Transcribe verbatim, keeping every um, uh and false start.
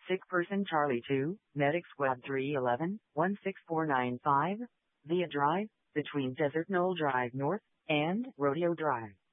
Sick person Charlie two, Medic Squad three eleven, one six four nine five, via drive, between Desert Knoll Drive North and Rodeo Drive.